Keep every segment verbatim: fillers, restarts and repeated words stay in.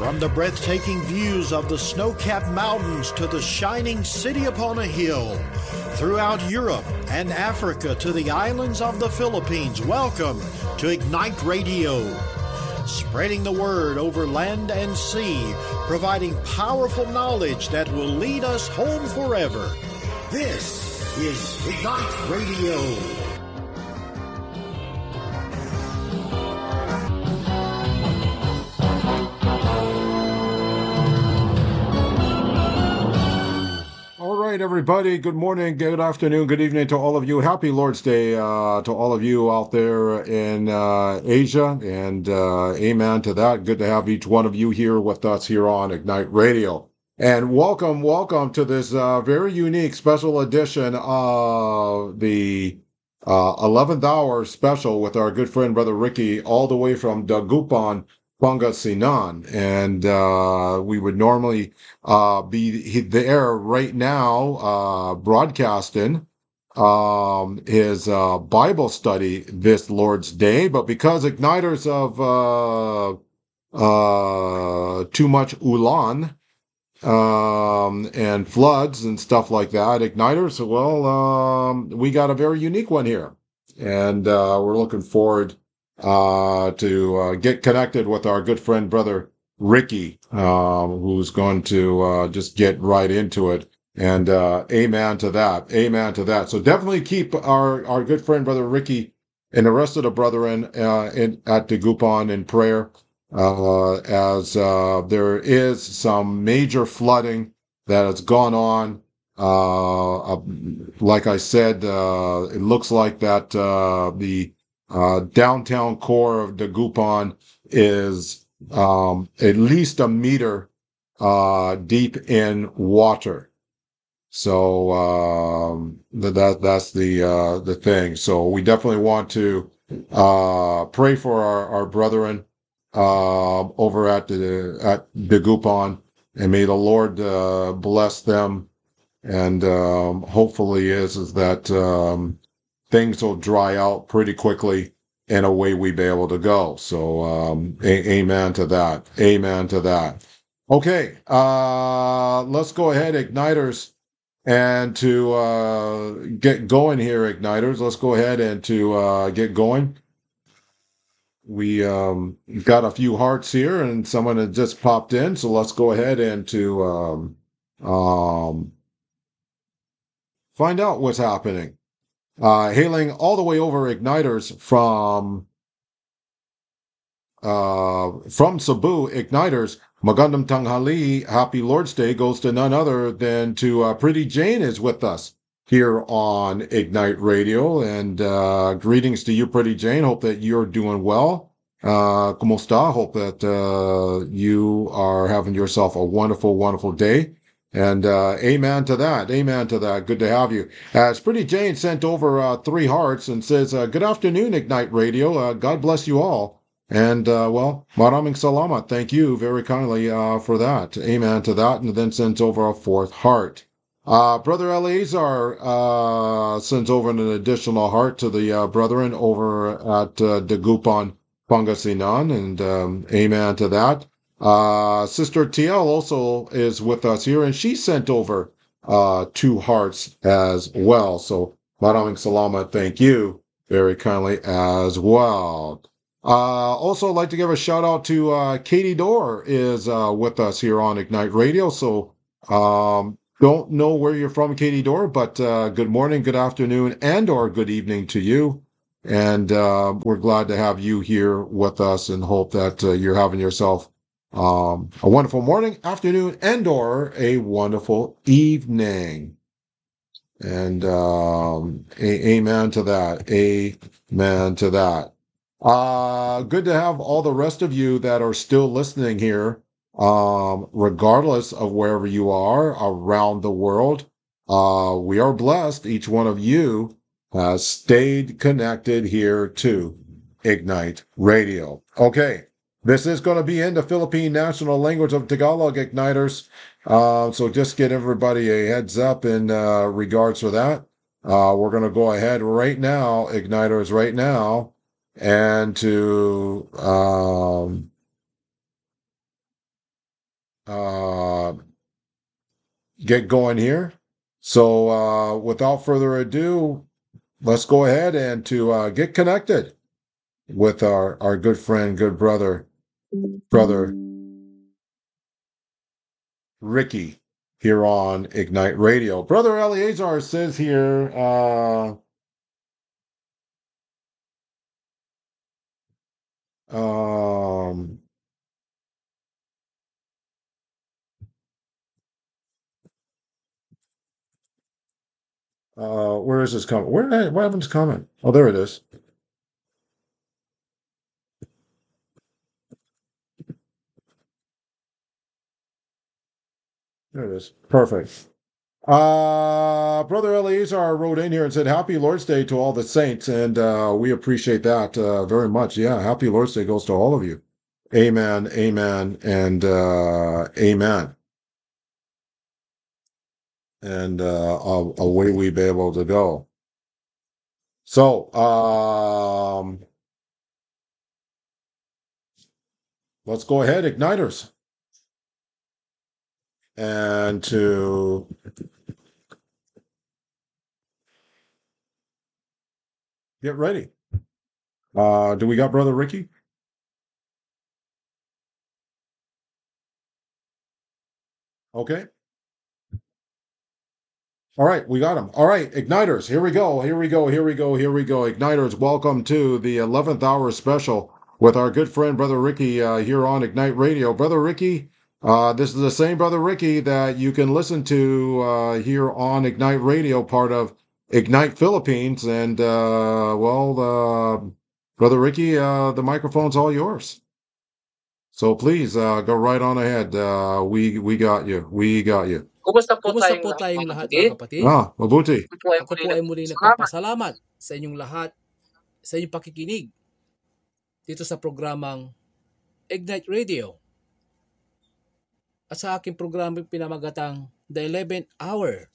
From the breathtaking views of the snow-capped mountains to the shining city upon a hill, throughout Europe and Africa to the islands of the Philippines, welcome to Ignite Radio. Spreading the word over land and sea, providing powerful knowledge that will lead us home forever. This is Ignite Radio. All right, everybody. Good morning, good afternoon, good evening to all of you. Happy Lord's Day uh, to all of you out there in uh, Asia, and uh, amen to that. Good to have each one of you here with us here on Ignite Radio. And welcome, welcome to this uh, very unique special edition of the uh, eleventh hour special with our good friend, Brother Ricky, all the way from Dagupan, Pangasinan. And uh, we would normally uh, be there right now uh, broadcasting um, his uh, Bible study this Lord's Day. But because igniters of uh, uh, too much ulan, um, and floods and stuff like that, igniters, well, um, we got a very unique one here. And uh, we're looking forward uh, to uh, get connected with our good friend, Brother Ricky, um, who's going to uh, just get right into it. And uh, amen to that. Amen to that. So definitely keep our, our good friend, Brother Ricky, and the rest of the brethren uh, in, at Dagupan in prayer. Uh, as uh, there is some major flooding that has gone on. Uh, uh, like I said, uh, it looks like that uh, the uh, downtown core of Dagupan is um, at least a meter uh, deep in water. So um, that that's the uh, the thing. So we definitely want to uh, pray for our, our brethren Uh, over at the at Dagupan, and may the Lord uh, bless them, and um, hopefully is is that um, things will dry out pretty quickly, and away we be able to go. So um, a- amen to that. Amen to that. Okay, uh, let's go ahead, igniters, and to uh, get going here, igniters. Let's go ahead and to uh, get going. We um, got a few hearts here, and someone had just popped in, so let's go ahead and to um, um, find out what's happening. Uh, hailing all the way over igniters from uh, from Cebu, igniters, Magandang Tanghali, Happy Lord's Day goes to none other than to uh, Pretty Jane is with us here on Ignite Radio, and uh, greetings to you, Pretty Jane. Hope that you're doing well. Uh, kumusta? Hope that uh, you are having yourself a wonderful, wonderful day. And uh, amen to that. Amen to that. Good to have you. As Pretty Jane sent over uh, three hearts and says, uh, good afternoon, Ignite Radio. Uh, God bless you all. And, uh, well, maraming salamat. Thank you very kindly uh, for that. Amen to that. And then sends over a fourth heart. Uh, Brother Eleazar uh, sends over an additional heart to the uh, brethren over at uh, Dagupan, Pangasinan, and um, amen to that. Uh, Sister T L also is with us here, and she sent over uh, two hearts as well. So, maraming salamat, thank you very kindly as well. Uh, also, I'd like to give a shout out to uh, Katie Dorr is uh, with us here on Ignite Radio. So, um, don't know where you're from, Katie Dorr, but uh, good morning, good afternoon, and or good evening to you. And uh, we're glad to have you here with us, and hope that uh, you're having yourself um, a wonderful morning, afternoon, and or a wonderful evening. And um, a- amen to that. Amen to that. Uh, good to have all the rest of you that are still listening here. Um, regardless of wherever you are around the world, uh, we are blessed. Each one of you has stayed connected here to Ignite Radio. Okay, this is going to be in the Philippine National Language of Tagalog, Igniters. Uh, so just get everybody a heads up in uh, regards to that. Uh, we're going to go ahead right now, Igniters, right now, and to um, uh, get going here. So uh, without further ado, let's go ahead and to uh, get connected with our, our good friend, good brother, brother Ricky here on Ignite Radio. Brother Eleazar says here, uh, um, uh, where is this comment? Where did I, what happened to this comment? Oh, there it is. There it is. Perfect. Uh, Brother Eleazar wrote in here and said, Happy Lord's Day to all the saints, and uh, we appreciate that uh, very much. Yeah, Happy Lord's Day goes to all of you. Amen, amen, and uh, amen. And uh, away we be able to go. So, um, let's go ahead, Igniters, and to get ready. Uh, do we got Brother Ricky? Okay. All right, we got him. All right, Igniters, here we go. Here we go. Here we go. Here we go. Igniters, welcome to the eleventh hour special with our good friend, Brother Ricky, uh, here on Ignite Radio. Brother Ricky, uh, this is the same Brother Ricky that you can listen to uh, here on Ignite Radio, part of Ignite Philippines. And, uh, well, uh, Brother Ricky, uh, the microphone's all yours. So please uh, go right on ahead. Uh, we we got you. We got you. Kumusta po Kumusta tayong po lahat, tayong mga lahat kapatid? mga kapatid? Ah, mabuti. Ako po ay Ako po muli ay muli nagpapasalamat. nagpapasalamat sa inyong lahat sa inyong pakikinig dito sa programang Ignite Radio at sa aking programang pinamagatang The eleventh Hour.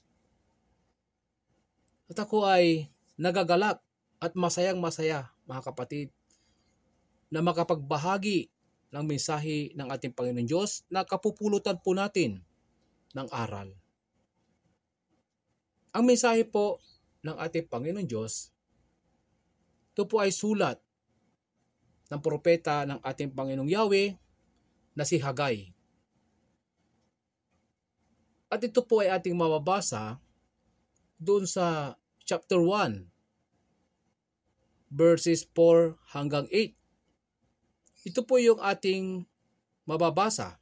At ako ay nagagalak at masayang masaya, mga kapatid, na makapagbahagi ng mensahe ng ating Panginoon Diyos na kapupulutan po natin ng aral. Ang mensahe po ng ating Panginoon Diyos, ito po ay sulat ng propeta ng ating Panginoong Yahweh na si Haggai. At ito po ay ating mababasa doon sa chapter one, verses four hanggang eight. Ito po yung ating mababasa.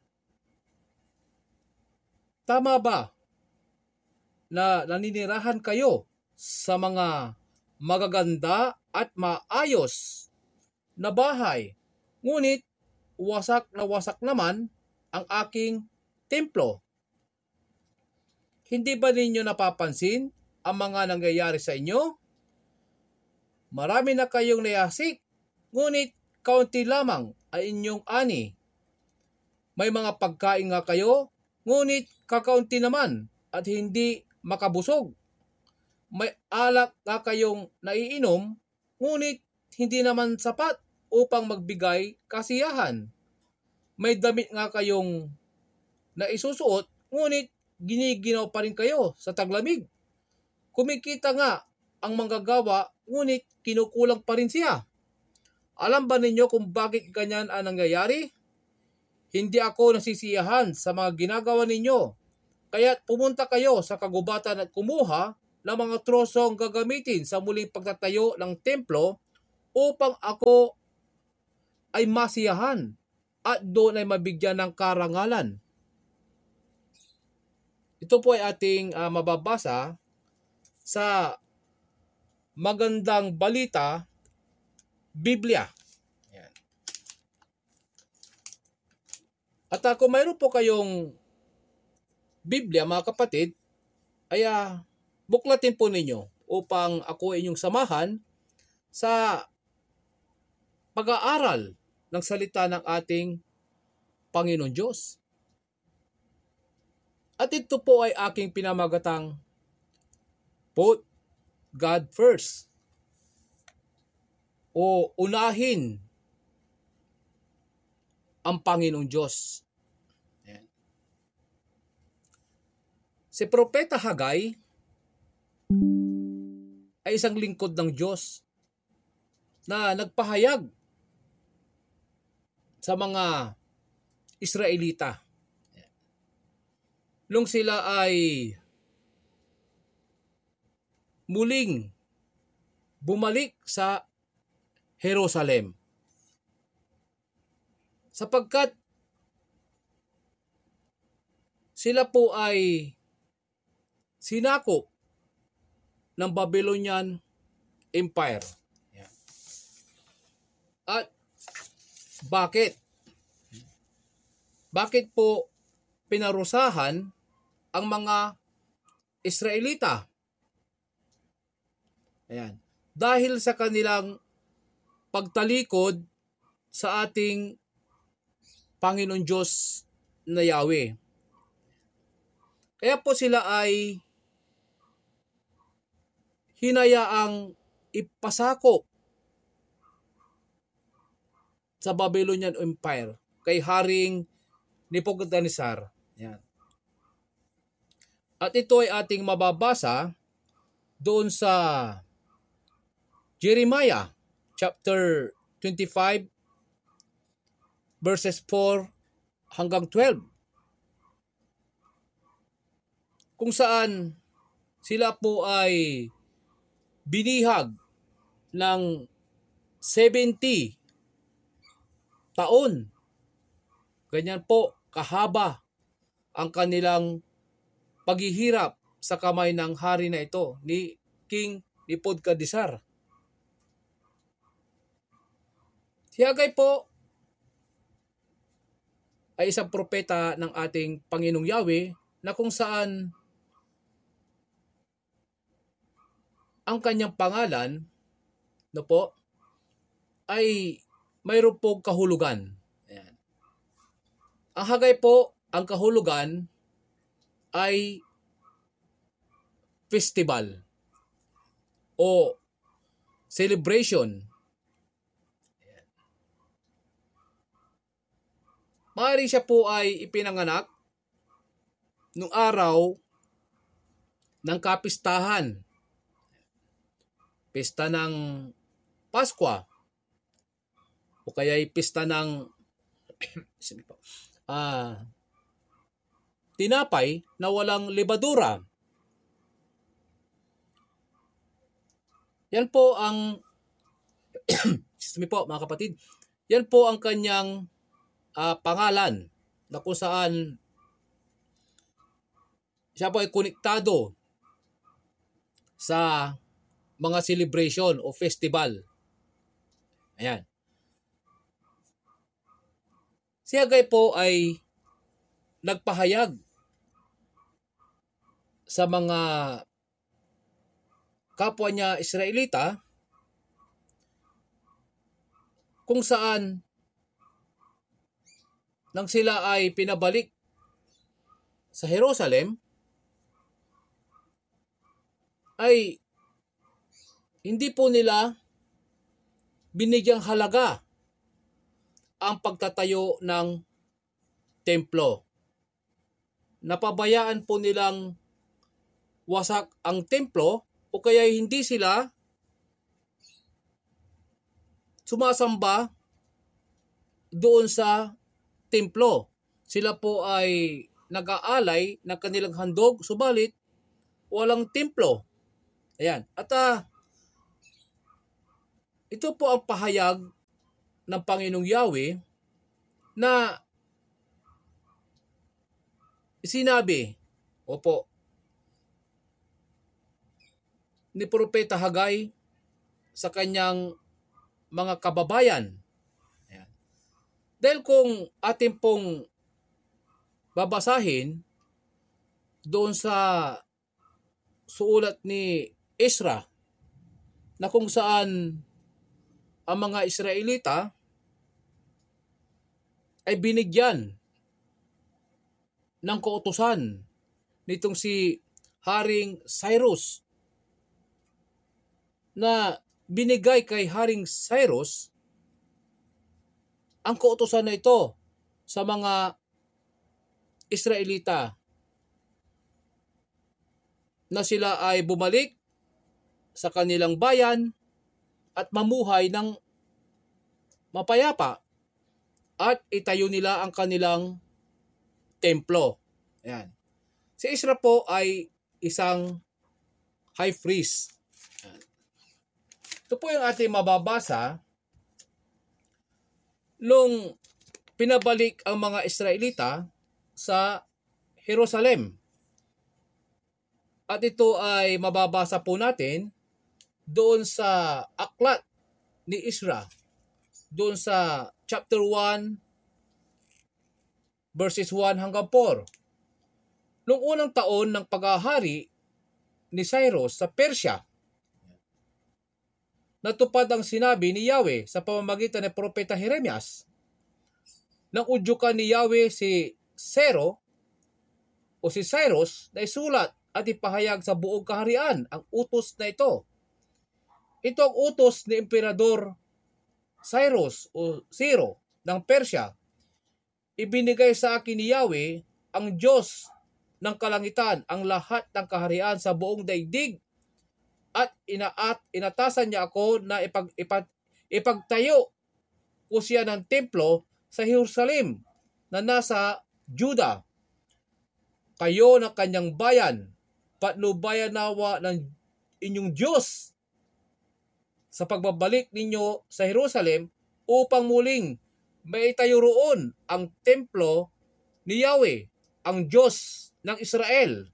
Tama ba na naninirahan kayo sa mga magaganda at maayos na bahay, ngunit wasak na wasak naman ang aking templo? Hindi ba ninyo napapansin ang mga nangyayari sa inyo? Marami na kayong nayasik, ngunit kaunti lamang ay inyong ani. May mga pagkain nga kayo, ngunit kakaunti naman at hindi makabusog. May alak nga kayong naiinom, ngunit hindi naman sapat upang magbigay kasiyahan. May damit nga kayong naisusuot, ngunit giniginaw pa rin kayo sa taglamig. Kumikita nga ang manggagawa, ngunit kinukulang pa rin siya. Alam ba ninyo kung bakit ganyan ang nangyayari? Hindi ako nasisiyahan sa mga ginagawa ninyo. Kaya pumunta kayo sa kagubatan at kumuha ng mga trosong gagamitin sa muling pagtatayo ng templo upang ako ay masiyahan at doon ay mabigyan ng karangalan. Ito po ay ating uh, mababasa sa Magandang Balita, Biblia. Ayan. At uh, kung mayroon po kayong Biblia, mga kapatid, ay uh, buklatin po ninyo upang ako inyong samahan sa pag-aaral ng salita ng ating Panginoon Diyos. At ito po ay aking pinamagatang Put God First, o unahin ang Panginoong Diyos. Ayan. Si Propeta Hagay ay isang lingkod ng Diyos na nagpahayag sa mga Israelita. Nung sila ay muling bumalik sa Jerusalem. Sapagkat sila po ay sinakop ng Babylonian Empire. At bakit? Bakit po pinarusahan ang mga Israelita? Ayan. Dahil sa kanilang pagtalikod sa ating Panginoon Diyos na Yahweh. Kaya po sila ay hinayaang ipasakop sa Babylonian Empire kay Haring Nebuchadnezzar. Yan. At ito ay ating mababasa doon sa Jeremiah chapter twenty-five verses four hanggang twelve. Kung saan sila po ay binihag ng seventy taon. Ganyan po kahaba ang kanilang paghihirap sa kamay ng hari na ito ni King Nebuchadnezzar. Si Hagay po ay isang propeta ng ating Panginoong Yahweh na kung saan ang kanyang pangalan no po ay mayroon pong kahulugan. Ayan. Ang Hagay po, ang kahulugan ay festival o celebration. Ayan. Maaaring siya po ay ipinanganak nung araw ng kapistahan. Pista ng Paskwa o kaya ay pista ng ah, tinapay na walang lebadura. Yan po ang excuse me po mga kapatid, yan po ang kanyang uh, pangalan na kung saan siya po ay konektado sa mga celebration o festival. Ayan. Si Hagay po ay nagpahayag sa mga kapwa niya Israelita kung saan nang sila ay pinabalik sa Jerusalem ay hindi po nila binigyang halaga ang pagtatayo ng templo. Napabayaan po nilang wasak ang templo o kaya hindi sila sumasamba doon sa templo. Sila po ay nag-aalay ng kanilang handog, subalit walang templo. Ayan. At uh, ito po ang pahayag ng Panginoong Yahweh na sinabi, opo, ni Propeta Hagay sa kanyang mga kababayan. Ayan. Dahil kung atin pong babasahin doon sa suulat ni Ezra na kung saan ang mga Israelita ay binigyan ng kautusan nitong si Haring Cyrus na binigay kay Haring Cyrus ang kautusan na ito sa mga Israelita na sila ay bumalik sa kanilang bayan at mamuhay ng mapayapa at itayo nila ang kanilang templo. Ayan. Si Ezra po ay isang high priest. Ayan. Ito po yung ating mababasa nung pinabalik ang mga Israelita sa Jerusalem. At ito ay mababasa po natin doon sa aklat ni Ezra, doon sa chapter one, verses one hanggang four. Noong unang taon ng paghahari ni Cyrus sa Persia, natupad ang sinabi ni Yahweh sa pamamagitan ng propeta Jeremias. Nang udyukan ni Yahweh si Zero o si Cyrus na isulat at ipahayag sa buong kaharian ang utos na ito. Ito ang utos ni Emperador Cyrus o Zero ng Persia. Ibinigay sa akin ni Yahweh, ang Diyos ng kalangitan, ang lahat ng kaharian sa buong daigdig, at inaat inatasan niya ako na ipag, ipag, ipagtayo ko siya ng templo sa Jerusalem na nasa Juda. Kayo ng kanyang bayan, patnubayan nawa ng inyong Diyos sa pagbabalik ninyo sa Jerusalem upang muling maitayo roon ang templo ni Yahweh, ang Diyos ng Israel,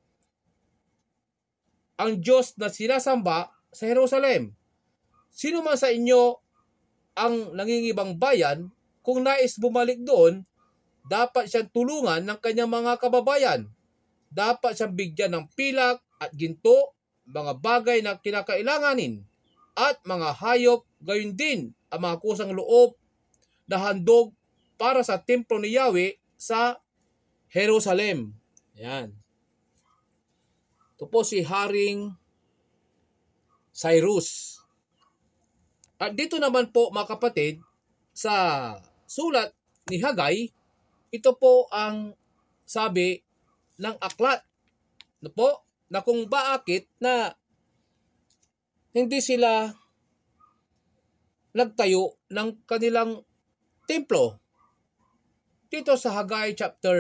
ang Diyos na sinasamba sa Jerusalem. Sino man sa inyo ang nangingibang bayan, kung nais bumalik doon, dapat siyang tulungan ng kanyang mga kababayan. Dapat siyang bigyan ng pilak at ginto, mga bagay na kinakailanganin, at mga hayop, gayon din ang mga kusang loob na handog para sa templo ni Yahweh sa Jerusalem. Yan. Ito po si Haring Cyrus. At dito naman po mga kapatid, sa sulat ni Hagay, ito po ang sabi ng aklat na po, na kung bakit na hindi sila nagtayo ng kanilang templo. Dito sa Hagay chapter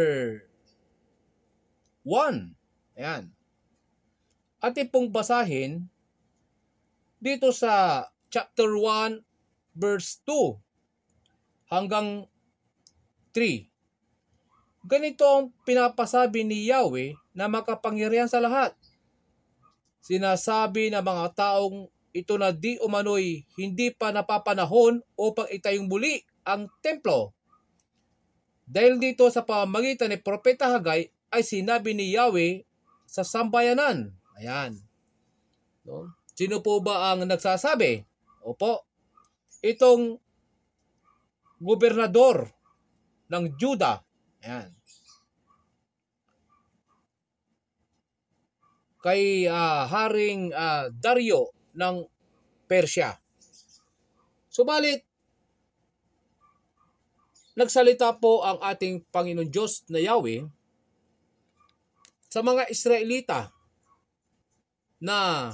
one. Ayan. Atin pong basahin dito sa chapter one verse two hanggang three. Ganito ang pinapasabi ni Yahweh na makapangyarihan sa lahat. Sinasabi ng mga taong ito na di umano'y hindi pa napapanahon upang itayong muli ang templo. Dahil dito sa pamamagitan ni Propeta Hagay ay sinabi ni Yahweh sa sambayanan. Ayan. No? Sino po ba ang nagsasabi? Opo. Itong gobernador ng Juda. Ayan. Kay uh, Haring uh, Dario ng Persia. Subalit, nagsalita po ang ating Panginoon Diyos na Yahweh sa mga Israelita na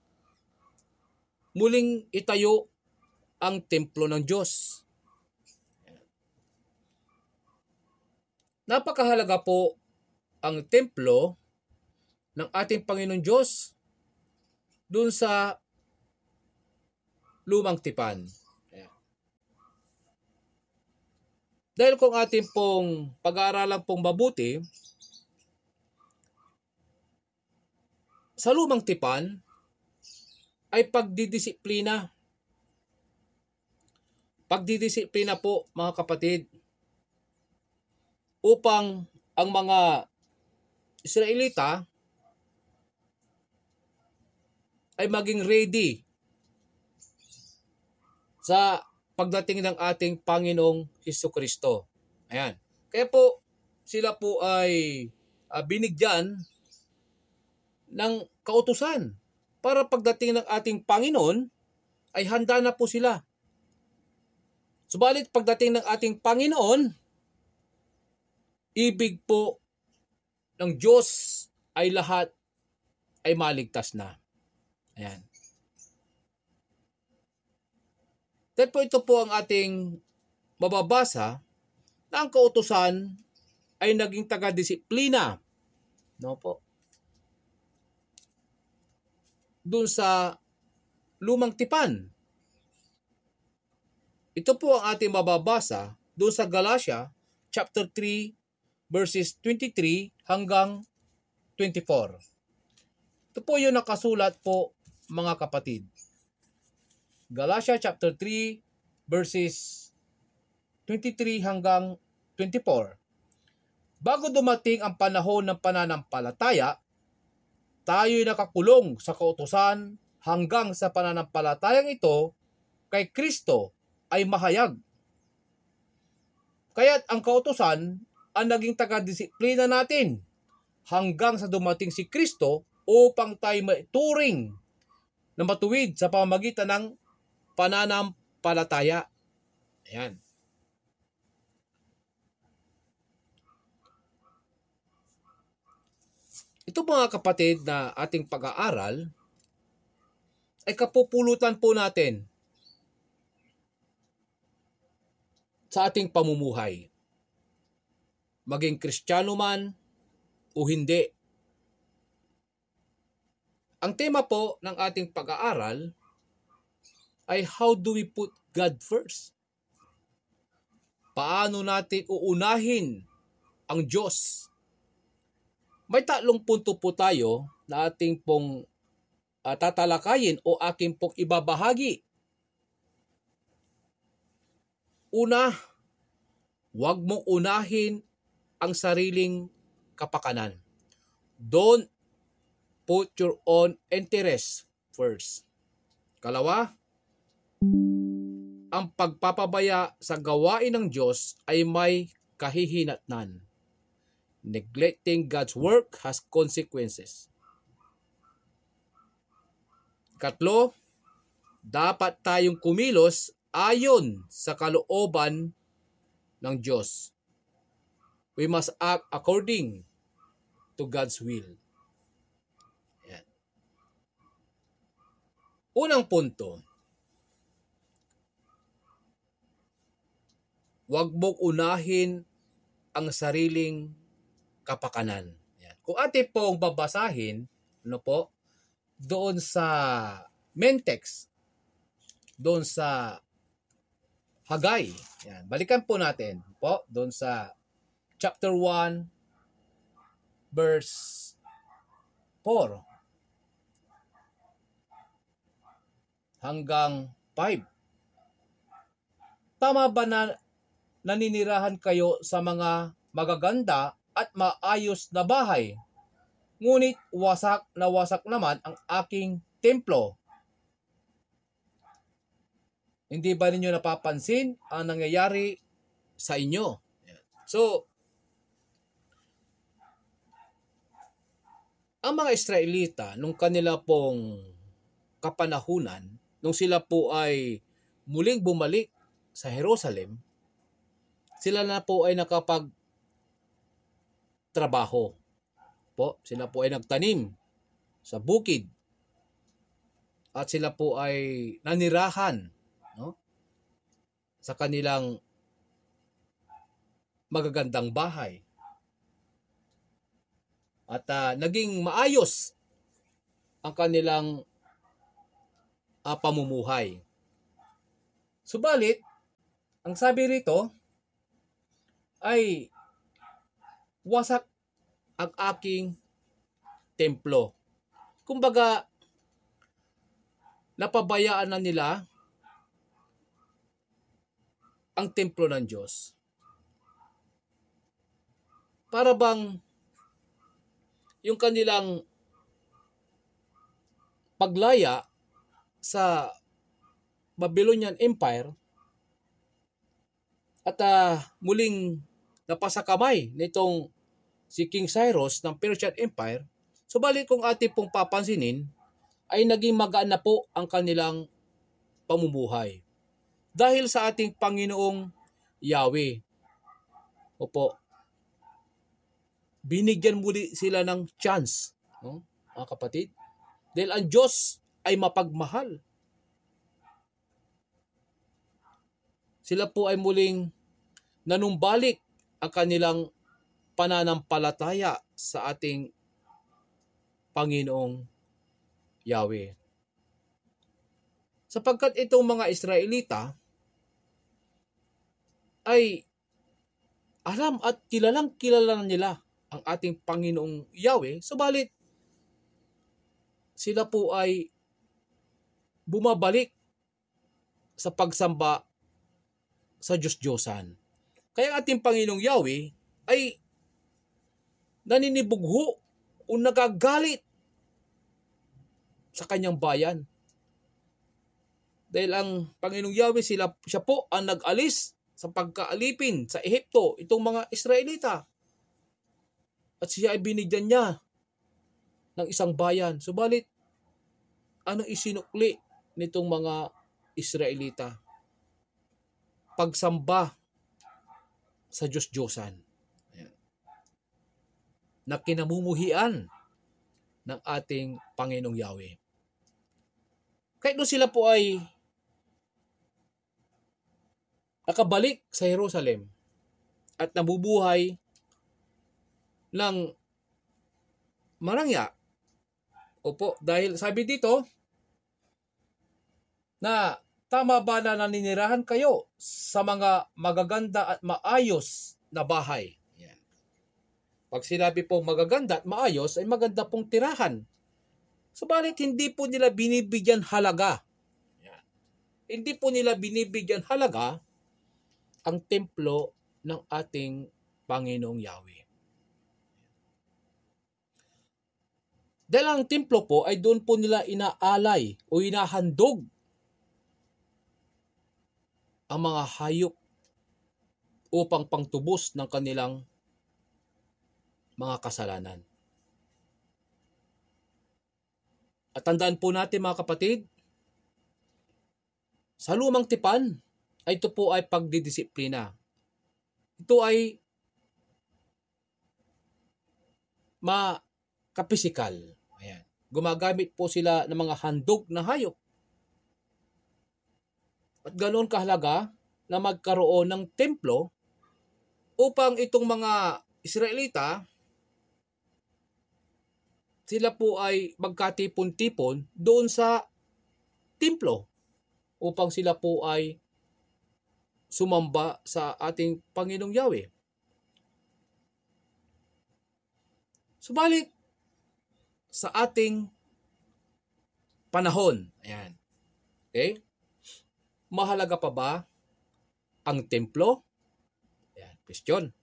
muling itayo ang templo ng Diyos. Napakahalaga po ang templo ng ating Panginoon Diyos dun sa lumang tipan. Ayan. Dahil kung ating pong pag-aaralan pong mabuti, sa lumang tipan ay pagdidisiplina. Pagdidisiplina po mga kapatid, upang ang mga Israelita ay maging ready sa pagdating ng ating Panginoong Jesucristo. Ayan. Kaya po sila po ay uh, binigyan ng kautusan para pagdating ng ating Panginoon ay handa na po sila. Subalit pagdating ng ating Panginoon, ibig po ng Diyos ay lahat ay maligtas na. Ayan. Dahil po ito po ang ating mababasa na ang kautusan ay naging taga-disiplina. No po. Doon sa lumang tipan. Ito po ang ating mababasa doon sa Galatia chapter three verses twenty-three hanggang twenty-four. Ito po yung nakasulat po, mga kapatid. Galatia chapter three verses twenty-three hanggang twenty-four. Bago dumating ang panahon ng pananampalataya, tayo'y nakakulong sa kautusan hanggang sa pananampalatayang ito kay Kristo ay mahayag. Kaya't ang kautusan ang naging taga-disiplina natin hanggang sa dumating si Kristo upang tayo maituring na matuwid sa pamamagitan ng pananampalataya. Ayan. Ito mga kapatid na ating pag-aaral ay kapupulutan po natin sa ating pamumuhay. Maging Kristiyano man o hindi. Ang tema po ng ating pag-aaral ay how do we put God first? Paano natin uunahin ang Diyos? May tatlong punto po tayo na ating pong uh, tatalakayin o aking pong ibabahagi. Una, huwag mong unahin ang sariling kapakanan. Don't put your own interest first. Kalawa, ang pagpapabaya sa gawain ng Diyos ay may kahihinatnan. Neglecting God's work has consequences. Katlo, dapat tayong kumilos ayon sa kalooban ng Diyos. We must act according to God's will. Ayan. Unang punto, huwag mong unahin ang sariling kapakanan. Yan. Kung atin pong babasahin, ano po, doon sa main text, doon sa Hagay, yan, balikan po natin po, doon sa chapter one, verse four, hanggang five. Tama ba na naninirahan kayo sa mga magaganda at maayos na bahay, ngunit wasak na wasak naman ang aking templo? Hindi ba ninyo napapansin ang nangyayari sa inyo? So, ang mga Israelita, nung kanila pong kapanahunan, nung sila po ay muling bumalik sa Jerusalem, sila na po ay nakapag trabaho. Po, sila po ay nagtanim sa bukid. At sila po ay nanirahan, no? Sa kanilang magagandang bahay. At uh, naging maayos ang kanilang uh, pamumuhay. Subalit, ang sabi rito ay wasak ang aking templo. Kumbaga, napabayaan na nila ang templo ng Diyos. Para bang yung kanilang paglaya sa Babylonian Empire at uh, muling napasakamay nitong si King Cyrus ng Persian Empire, subalit kung ating pong papansinin, ay naging magaan na po ang kanilang pamumuhay. Dahil sa ating Panginoong Yahweh. Opo. Binigyan muli sila ng chance. No? mga kapatid. Dahil ang Diyos ay mapagmahal. Sila po ay muling nanumbalik ang kanilang pananampalataya sa ating Panginoong Yahweh. Sapagkat itong mga Israelita ay alam at kilalang kilala nila ang ating Panginoong Yahweh, subalit sila po ay bumabalik sa pagsamba sa Diyos-Diyosan. Kaya ang ating Panginoong Yahweh ay naninibugho o nagagalit sa kanyang bayan. Dahil ang Panginoong Yahweh, sila, siya po ang nag-alis sa pagkaalipin sa Ehipto, itong mga Israelita. At siya ay binigyan niya ng isang bayan. Subalit, anong isinukli nitong mga Israelita? Pagsamba sa Diyos-Diyosan na kinamumuhian ng ating Panginoong Yahweh. Kahit doon sila po ay nakabalik sa Jerusalem at nabubuhay ng marangya. Opo, dahil sabi dito na tama ba na naninirahan kayo sa mga magaganda at maayos na bahay? Yan. Pag sinabi po magaganda at maayos, ay maganda pong tirahan. Subalit hindi po nila binibigyan halaga. Yan. Hindi po nila binibigyan halaga ang templo ng ating Panginoong Yahweh. Dahil ang templo po ay doon po nila inaalay o inahandog ang mga hayop upang pangtubos ng kanilang mga kasalanan. At tandaan po natin mga kapatid, sa lumang tipan, ay ito po ay pagdidisiplina. Ito ay makapisikal. Ayan. Gumagamit po sila ng mga handog na hayop. At ganoon kahalaga na magkaroon ng templo upang itong mga Israelita, sila po ay magkatipon-tipon doon sa templo upang sila po ay sumamba sa ating Panginoong Yahweh. Subalit, sa ating panahon, ayan, okay, mahalaga pa ba ang templo? Ayan, question.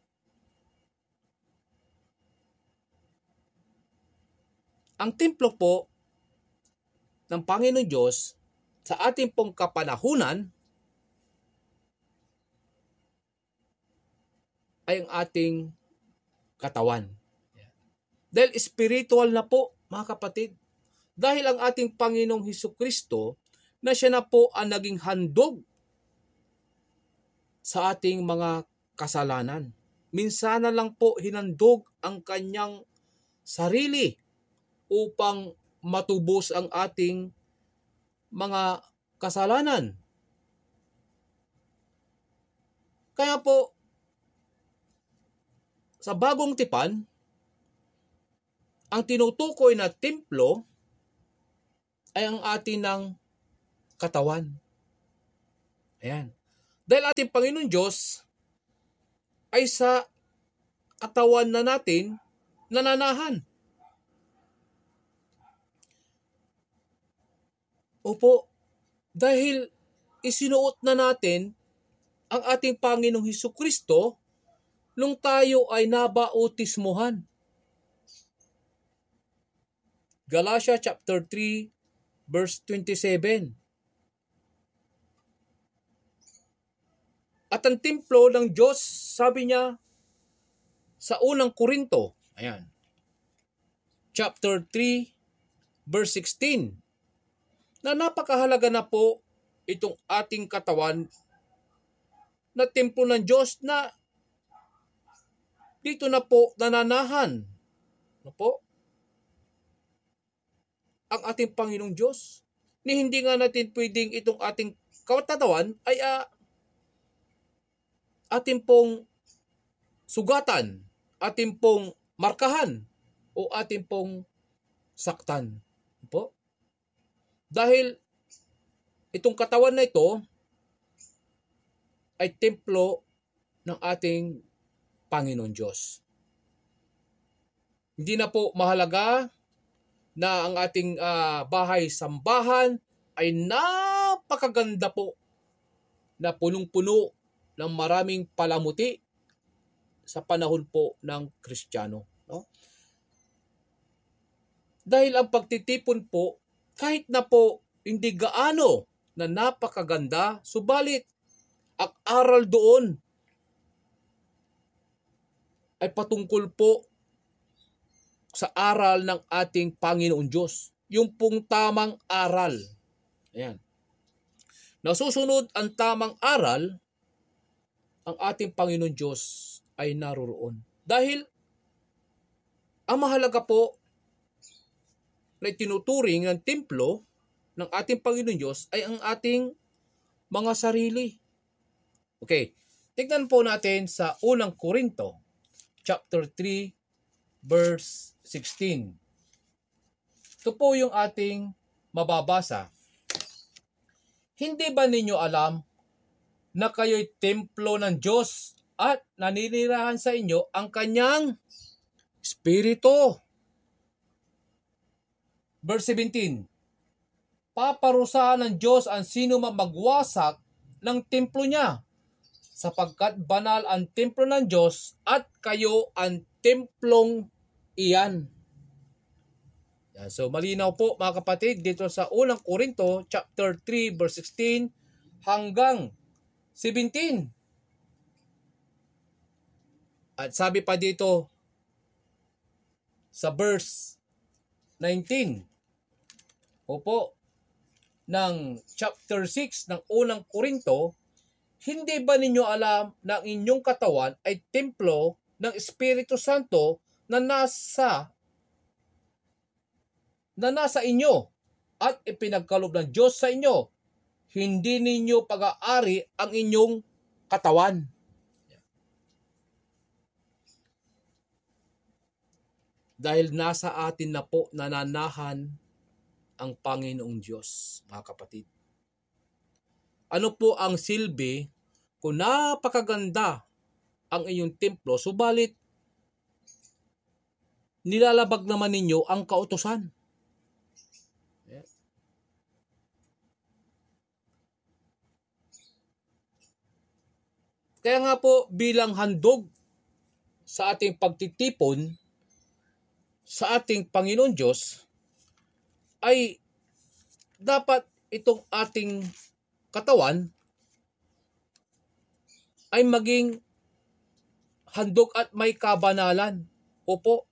Ang templo po ng Panginoon Diyos sa ating pong kapanahunan ay ang ating katawan. Dahil spiritual na po, mga kapatid. Dahil ang ating Panginoong Hesukristo na siya na po ang naging handog sa ating mga kasalanan. Minsan na lang po hinandog ang kanyang sarili upang matubos ang ating mga kasalanan. Kaya po, sa bagong tipan, ang tinutukoy na templo ay ang atin ng katawan. Ayan. Dahil ating Panginoon Diyos ay sa katawan na natin nananahan. Opo, dahil isinuot na natin ang ating Panginoong Hesukristo nung tayo ay nabautismuhan. Galatia chapter three verse twenty-seven. At ang templo ng Diyos, sabi niya sa unang Korinto, ayan, chapter three verse sixteen, na napakahalaga na po itong ating katawan na templo ng Diyos na dito na po nananahan. Ano po? ang ating Panginoong Diyos. Ni hindi nga natin pwedeng itong ating katawan ay uh, ating pong sugatan, ating pong markahan, o ating pong saktan. Po? Dahil itong katawan na ito ay templo ng ating Panginoon Diyos. Hindi na po mahalaga na ang ating uh, bahay-sambahan ay napakaganda po na punong-puno ng maraming palamuti sa panahon po ng Kristiyano. No? Dahil ang pagtitipon po, kahit na po hindi gaano na napakaganda, subalit ang aral doon ay patungkol po sa aral ng ating Panginoon Diyos. Yung pong tamang aral. Ayan. Nasusunod ang tamang aral, ang ating Panginoon Diyos ay naroroon. Dahil ang mahalaga po na itinuturing ng templo ng ating Panginoon Diyos ay ang ating mga sarili. Okay, tignan po natin sa unang Korinto, chapter three, verse sixteen. Ito po yung ating mababasa. Hindi ba ninyo alam na kayo'y templo ng Diyos at naninirahan sa inyo ang kanyang Espiritu? Verse seventeen. Paparusahan ng Diyos ang sino man magwasak ng templo niya, sapagkat banal ang templo ng Diyos at kayo ang templong iyan. Yan. So malinaw po mga kapatid dito sa unang Korinto chapter three verse sixteen hanggang seventeen. At sabi pa dito sa verse nineteen, opo, ng chapter six ng unang Korinto, hindi ba ninyo alam na ang inyong katawan ay templo ng Espiritu Santo na nasa na nasa inyo at ipinagkaloob ng Diyos sa inyo? Hindi ninyo pag-aari ang inyong katawan. Dahil nasa atin na po nananahan ang Panginoong Diyos, mga kapatid. Ano po ang silbi kung napakaganda ang inyong templo, subalit nilalabag naman ninyo ang kautusan? Kaya nga po bilang handog sa ating pagtitipon sa ating Panginoon Diyos, ay dapat itong ating katawan ay maging handog at may kabanalan. Opo,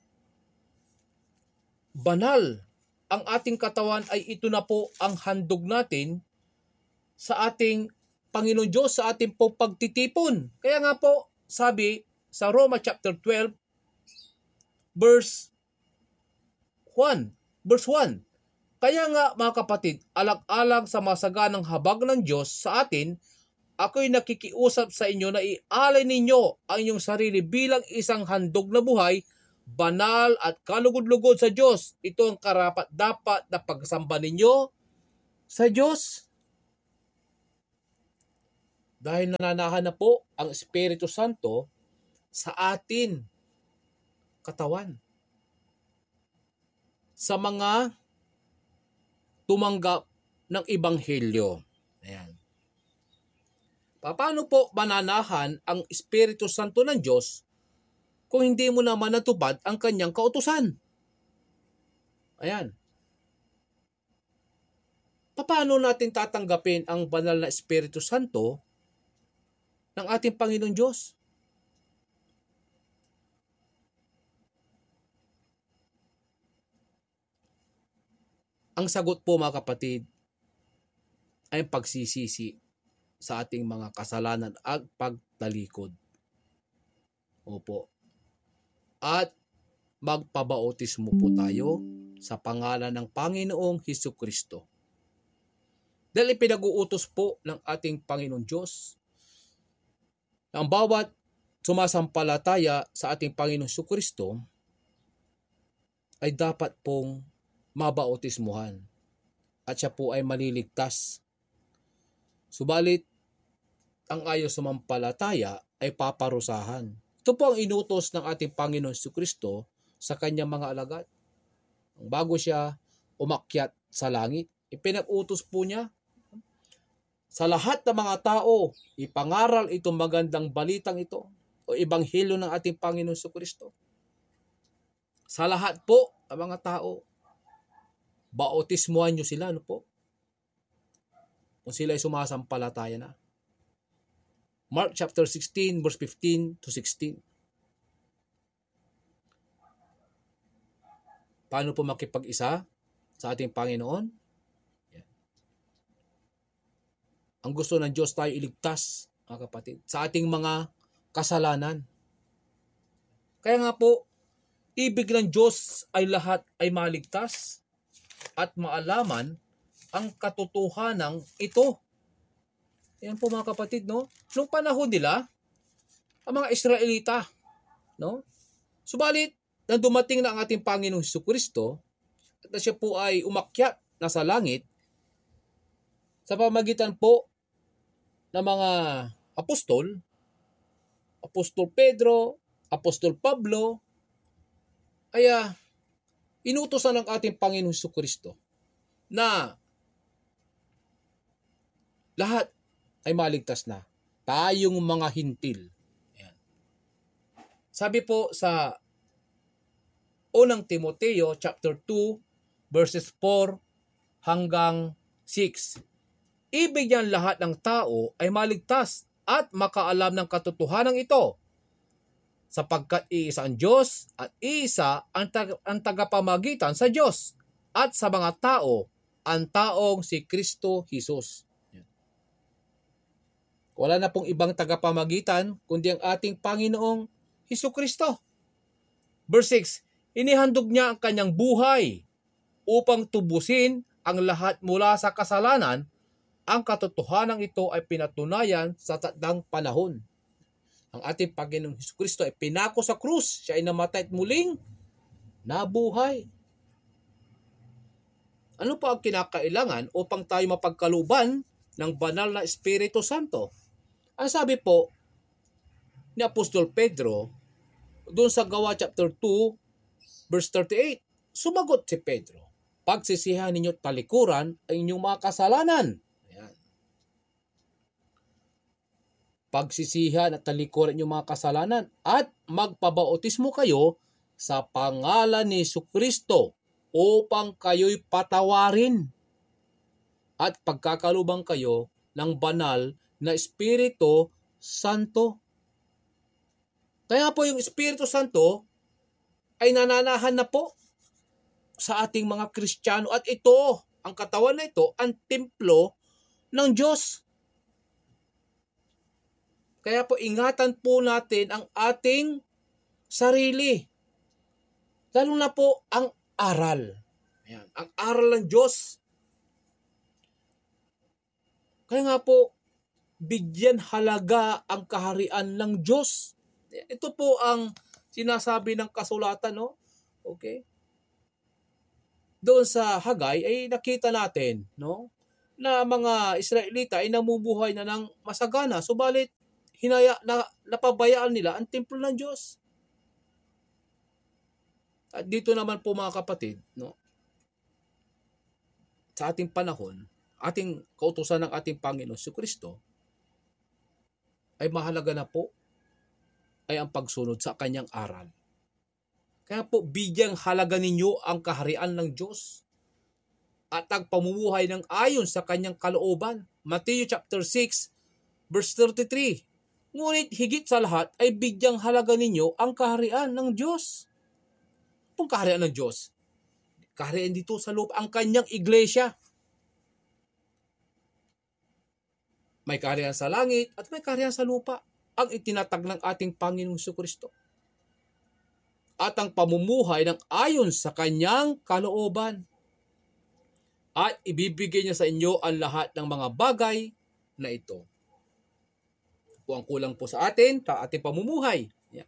banal ang ating katawan, ay ito na po ang handog natin sa ating Panginoon Diyos, sa ating pong pagtitipon. Kaya nga po sabi sa Roma chapter twelve verse one, verse one. Kaya nga mga kapatid, alag-alag sa masaganang habag ng Diyos sa atin, ako'y nakikiusap sa inyo na ialay ninyo ang inyong sarili bilang isang handog na buhay, banal at kalugod-lugod sa Diyos. Ito ang karapat dapat na pagsamba ninyo sa Diyos. Dahil nananahan na po ang Espiritu Santo sa atin katawan. Sa mga tumanggap ng Ebanghelyo. Ayan. Paano po mananahan ang Espiritu Santo ng Diyos kung hindi mo naman natupad ang kanyang kautusan? Ayan. Paano natin tatanggapin ang banal na Espiritu Santo ng ating Panginoon Diyos? Ang sagot po mga kapatid ay pagsisisi sa ating mga kasalanan at pagtalikod. Opo. At magpabautismo po tayo sa pangalan ng Panginoong Hesukristo. Dahil ipinag-uutos po ng ating Panginoon Diyos na ang bawat sumasampalataya sa ating Panginoong Hesukristo ay dapat pong mabautismuhan at siya po ay maliligtas. Subalit, ang ayaw sumampalataya ay paparusahan. Ito po ang inutos ng ating Panginoon Hesukristo sa kanyang mga alagad. Bago siya umakyat sa langit, ipinag-utos po niya sa lahat ng mga tao, ipangaral itong magandang balitang ito o ebanghelyo ng ating Panginoon Hesukristo. Sa lahat po ng mga tao, bautismuhan nyo sila, ano po? Kung sila ay sumasampalataya na. Mark chapter sixteen, verse fifteen to sixteen. Paano po makipag-isa sa ating Panginoon? Yan. Ang gusto ng Diyos tayo iligtas, mga kapatid, sa ating mga kasalanan. Kaya nga po, ibig ng Diyos ay lahat ay maligtas at maalaman ang katotohanan ito. Yan po mga kapatid, no? Noong panahon nila, ang mga Israelita, no? Subalit, nang dumating na ang ating Panginoong Hesukristo, at na siya po ay umakyat na sa langit, sa pamagitan po ng mga apostol, Apostol Pedro, Apostol Pablo, ay uh, inutosan ng ating Panginoong Hesukristo na lahat ay maligtas na. Tayong mga hintil. Ayan. Sabi po sa unang Timoteo chapter two verses four hanggang six. Ibig niyan lahat ng tao ay maligtas at makaalam ng katotohanan ito, sapagkat iisa ang Diyos at isa ang, tag- ang tagapamagitan sa Diyos at sa mga tao, ang taong si Kristo Jesus. Wala na pong ibang tagapamagitan kundi ang ating Panginoong Hesukristo. Verse six, inihandog niya ang kanyang buhay upang tubusin ang lahat mula sa kasalanan. Ang katotohanan ito ay pinatunayan sa takdang panahon. Ang ating Panginoong Hesukristo ay pinako sa krus. Siya ay namatay at muling nabuhay. Ano pa ang kinakailangan upang tayo mapagkaluban ng banal na Espiritu Santo? Ang sabi po ni Apostol Pedro doon sa Gawa chapter two verse thirty-eight, sumagot si Pedro, pagsisihan ninyo talikuran ang inyong mga kasalanan. Ayan. Pagsisihan at talikuran inyong mga kasalanan at magpabautismo kayo sa pangalan ni Hesukristo upang kayo'y patawarin at pagkakalubang kayo ng banal na Espiritu Santo. Kaya po yung Espiritu Santo ay nananahan na po sa ating mga Kristiyano at ito, ang katawan na ito, ang templo ng Diyos. Kaya po ingatan po natin ang ating sarili. Lalo na po ang aral. Ayan, ang aral ng Diyos. Kaya nga po, bigyan halaga ang kaharian ng Diyos. Ito po ang sinasabi ng kasulatan, no? Okay? Doon sa Hagay ay nakita natin, no? Na mga Israelita ay namumuhay na ng masagana, subalit hinaya na napabayaan nila ang templo ng Diyos. At dito naman po mga kapatid, no? Sa ating panahon, ating kautusan ng ating Panginoon Hesukristo, ay mahalaga na po ay ang pagsunod sa kanyang aral. Kaya po, bigyang halaga ninyo ang kaharian ng Diyos at ang pamumuhay ng ayon sa kanyang kalooban. Matthew chapter six, verse thirty-three. Ngunit higit sa lahat ay bigyang halaga ninyo ang kaharian ng Diyos. Ang kaharian ng Diyos? Kaharian dito sa lupa, ang kanyang iglesia. May kaharian sa langit at may kaharian sa lupa. Ang itinatag ng ating Panginoong Hesukristo. at ang pamumuhay ng ayon sa kanyang kalooban. At ibibigay niya sa inyo ang lahat ng mga bagay na ito. Kung ang kulang po sa atin, sa ating pamumuhay, yan,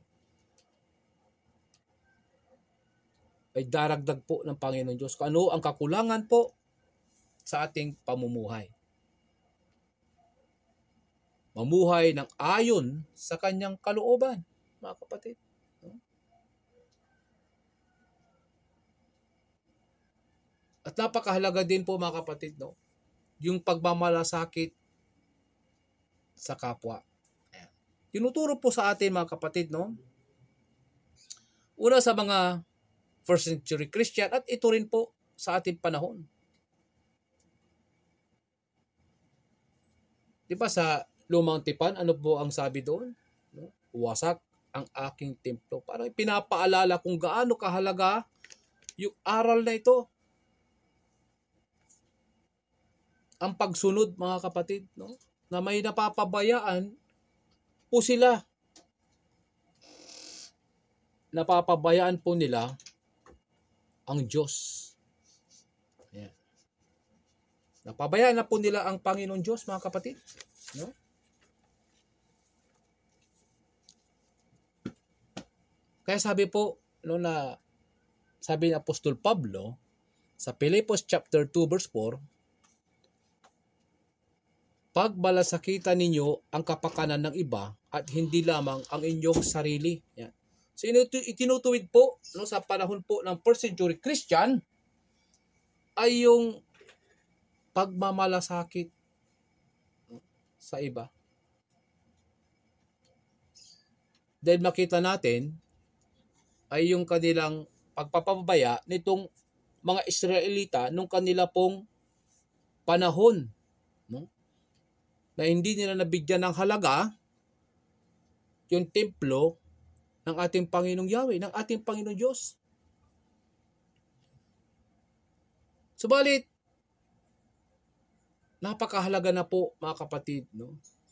ay daragdag po ng Panginoon Diyos. Kung ano ang kakulangan po sa ating pamumuhay. Mamuhay ng ayon sa kanyang kalooban, mga kapatid. At napakahalaga din po, mga kapatid, no, yung pagmamalasakit sa kapwa. Ayan. Tinuturo po sa atin, mga kapatid, no, una sa mga first century Christian at ito rin po sa ating panahon. Di ba sa Lumang Tipan, ano po ang sabi doon? No? Wasak ang aking templo. Parang pinapaalala kung gaano kahalaga yung aral na ito. Ang pagsunod, mga kapatid, no, na may napapabayaan po sila. Napapabayaan po nila ang Diyos. Ayan. Napabayaan na po nila ang Panginoon Diyos, mga kapatid. No? Kaya sabi po, no, na sabi ni Apostol Pablo sa Filipos chapter two verse four, pagmalasakitan ninyo ang kapakanan ng iba at hindi lamang ang inyong sarili. Yan. So itinutuwid po, no, sa panahon po ng first century Christian ay yung pagmamalasakit, no, sa iba. Dahil makita natin ay yung kanilang pagpapabaya nitong mga Israelita nung kanila pong panahon, no? Na hindi nila nabigyan ng halaga yung templo ng ating Panginoong Yahweh, ng ating Panginoong Diyos. Subalit, napakahalaga na po, mga kapatid, no,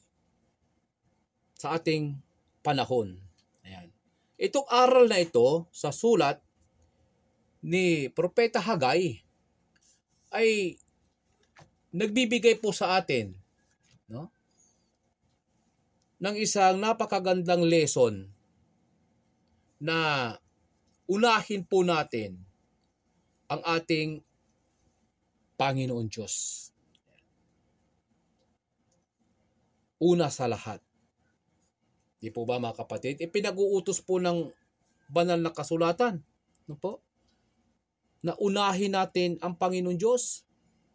sa ating panahon. Ayan. Itong aral na ito sa sulat ni Propeta Hagay ay nagbibigay po sa atin, no, ng isang napakagandang lesson na unahin po natin ang ating Panginoon Diyos. Una sa lahat. Di po ba, mga kapatid? Ipinag-uutos po ng banal na kasulatan, no po, na unahin natin ang Panginoon Diyos.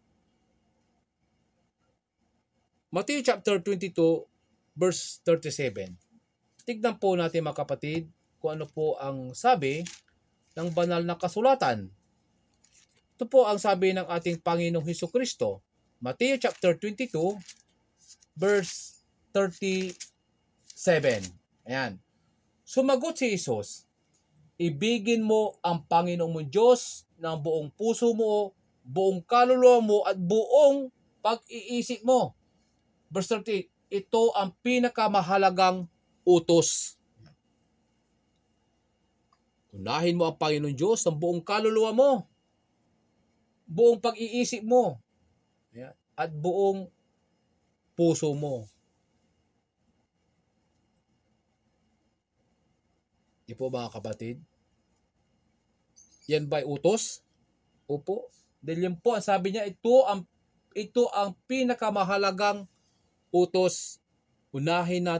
Matthew chapter twenty-two verse thirty-seven. Tignan po natin, mga kapatid, kung ano po ang sabi ng banal na kasulatan. Ito po ang sabi ng ating Panginoong Hesukristo. Matthew chapter twenty-two verse thirty-seven. Ayan. Sumagot si Jesus, ibigin mo ang Panginoong mong Diyos ng buong puso mo, buong kaluluwa mo, at buong pag-iisip mo. Verse thirty, ito ang pinakamahalagang utos. Unahin mo ang Panginoong Diyos ng buong kaluluwa mo, buong pag-iisip mo, at buong puso mo. Di po, mga kapatid? Yan ba'y utos? Opo. Dahil yan po, ang sabi niya, ito ang, ito ang pinakamahalagang utos. Unahin natin